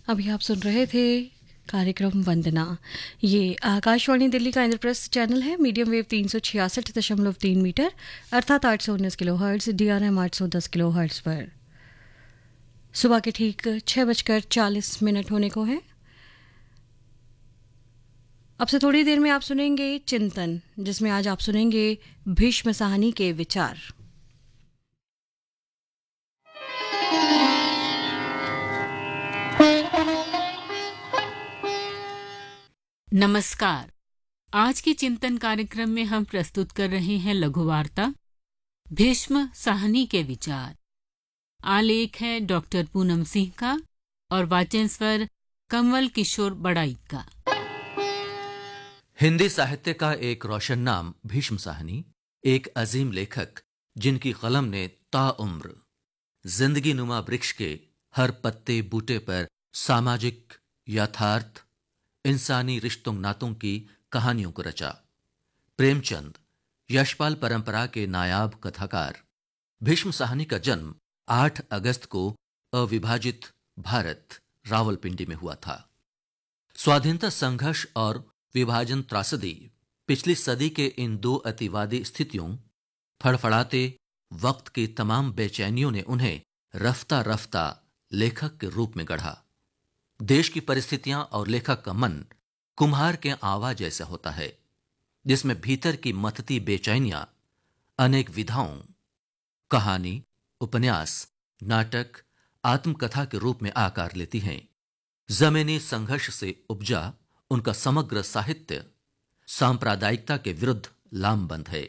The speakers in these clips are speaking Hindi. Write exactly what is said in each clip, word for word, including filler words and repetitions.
अभी आप सुन रहे थे कार्यक्रम वंदना। ये आकाशवाणी दिल्ली का इंद्रप्रस्थ चैनल है, मीडियम वेव तीन सौ छियासठ दशमलव तीन मीटर अर्थात आठ सौ उन्नीस kilo hertz, D R M आठ सौ दस किलो हर्ट्ज पर सुबह के ठीक छः बजकर चालीस मिनट होने को है। अब से थोड़ी देर में आप सुनेंगे चिंतन, जिसमें आज आप सुनेंगे भीष्म साहनी के विचार। नमस्कार। आज के चिंतन कार्यक्रम में हम प्रस्तुत कर रहे हैं लघु वार्ता भीष्म साहनी के विचार। आलेख है डॉक्टर पूनम सिंह का और वाचन स्वर कमल किशोर बड़ाई का। हिंदी साहित्य का एक रोशन नाम भीष्म साहनी, एक अजीम लेखक जिनकी कलम ने ताउम्र जिंदगी नुमा वृक्ष के हर पत्ते बूटे पर सामाजिक यथार्थ, इंसानी रिश्तों नातों की कहानियों को रचा। प्रेमचंद यशपाल परंपरा के नायाब कथाकार भीष्म साहनी का जन्म आठ अगस्त को अविभाजित भारत रावलपिंडी में हुआ था। स्वाधीनता संघर्ष और विभाजन त्रासदी पिछली सदी के इन दो अतिवादी स्थितियों, फड़फड़ाते वक्त की तमाम बेचैनियों ने उन्हें रफ्ता रफ्ता लेखक के रूप में गढ़ा। देश की परिस्थितियां और लेखक का मन कुम्हार के आवा जैसा होता है, जिसमें भीतर की मतती बेचैनियां अनेक विधाओं, कहानी, उपन्यास, नाटक, आत्मकथा के रूप में आकार लेती हैं। जमीनी संघर्ष से उपजा उनका समग्र साहित्य सांप्रदायिकता के विरुद्ध लामबंद है।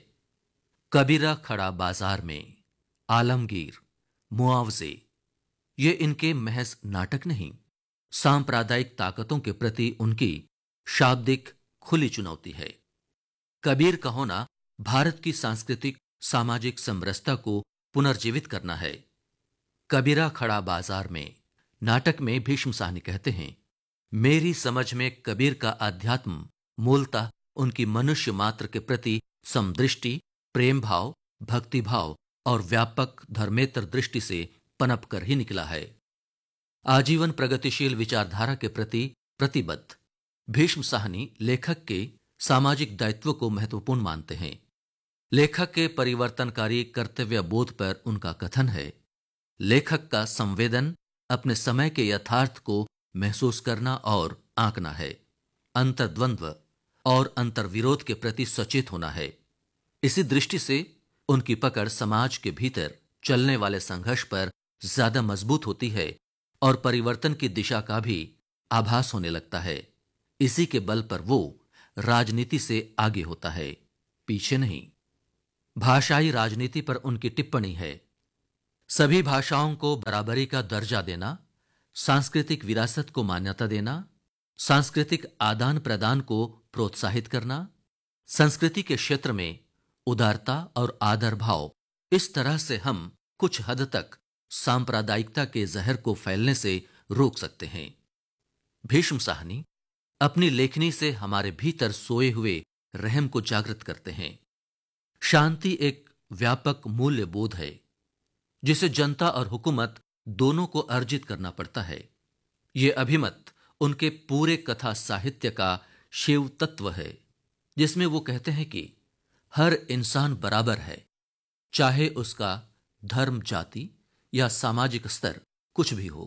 कबीरा खड़ा बाजार में, आलमगीर, मुआवजे, ये इनके महज नाटक नहीं, सांप्रदायिक ताकतों के प्रति उनकी शाब्दिक खुली चुनौती है। कबीर का होना भारत की सांस्कृतिक सामाजिक समरसता को पुनर्जीवित करना है। कबीरा खड़ा बाजार में नाटक में भीष्म साहनी कहते हैं, मेरी समझ में कबीर का अध्यात्म मूलतः उनकी मनुष्य मात्र के प्रति समदृष्टि, प्रेम भाव, भक्ति भाव और व्यापक धर्मेतर दृष्टि से पनप कर ही निकला है। आजीवन प्रगतिशील विचारधारा के प्रति प्रतिबद्ध भीष्म साहनी लेखक के सामाजिक दायित्व को महत्वपूर्ण मानते हैं। लेखक के परिवर्तनकारी कर्तव्य बोध पर उनका कथन है, लेखक का संवेदन अपने समय के यथार्थ को महसूस करना और आंकना है, अंतर्द्वंद्व और अंतर्विरोध के प्रति सचेत होना है। इसी दृष्टि से उनकी पकड़ समाज के भीतर चलने वाले संघर्ष पर ज्यादा मजबूत होती है और परिवर्तन की दिशा का भी आभास होने लगता है। इसी के बल पर वो राजनीति से आगे होता है, पीछे नहीं। भाषाई राजनीति पर उनकी टिप्पणी है, सभी भाषाओं को बराबरी का दर्जा देना, सांस्कृतिक विरासत को मान्यता देना, सांस्कृतिक आदान प्रदान को प्रोत्साहित करना, संस्कृति के क्षेत्र में उदारता और आदर भाव, इस तरह से हम कुछ हद तक सांप्रदायिकता के जहर को फैलने से रोक सकते हैं। भीष्म साहनी अपनी लेखनी से हमारे भीतर सोए हुए रहम को जागृत करते हैं। शांति एक व्यापक मूल्य बोध है, जिसे जनता और हुकूमत दोनों को अर्जित करना पड़ता है। ये अभिमत उनके पूरे कथा साहित्य का शिव तत्व है, जिसमें वो कहते हैं कि हर इंसान बराबर है, चाहे उसका धर्म, जाति या सामाजिक स्तर कुछ भी हो।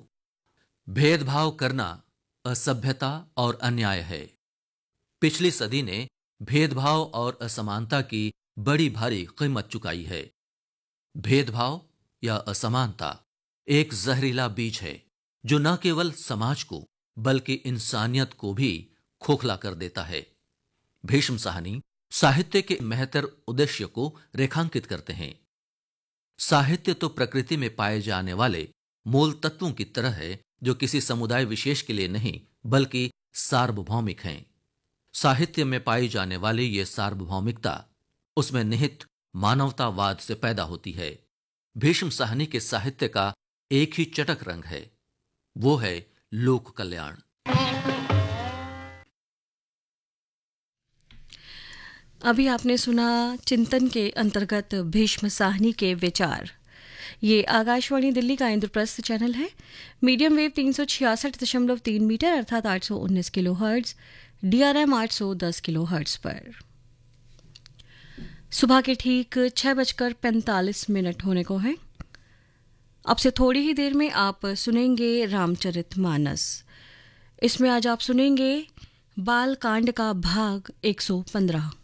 भेदभाव करना असभ्यता और अन्याय है। पिछली सदी ने भेदभाव और असमानता की बड़ी भारी कीमत चुकाई है। भेदभाव या असमानता एक जहरीला बीज है, जो न केवल समाज को बल्कि इंसानियत को भी खोखला कर देता है। भीष्म साहनी साहित्य के महत्तर उद्देश्य को रेखांकित करते हैं। साहित्य तो प्रकृति में पाए जाने वाले मूल तत्वों की तरह है, जो किसी समुदाय विशेष के लिए नहीं बल्कि सार्वभौमिक हैं। साहित्य में पाई जाने वाली ये सार्वभौमिकता उसमें निहित मानवतावाद से पैदा होती है। भीष्म साहनी के साहित्य का एक ही चटक रंग है, वो है लोक कल्याण। अभी आपने सुना चिंतन के अंतर्गत भीष्म साहनी के विचार। ये आकाशवाणी दिल्ली का इंद्रप्रस्थ चैनल है। मीडियम वेव तीन सौ छियासठ दशमलव तीन मीटर अर्थात आठ सौ उन्नीस किलो हर्ट्ज, डीआरएम आठ सौ दस किलो हर्ट्ज पर। सुबह के ठीक छह बजकर पैंतालीस मिनट होने को है। अब से थोड़ी ही देर में आप सुनेंगे रामचरितमानस। इसमें आज आप सुनेंगे बाल कांड का भाग एक सौ पंद्रह।